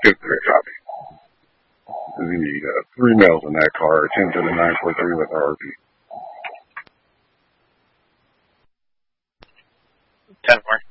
Good copy. The 3 males in that car are 10 to the 943 with RP. 10 more.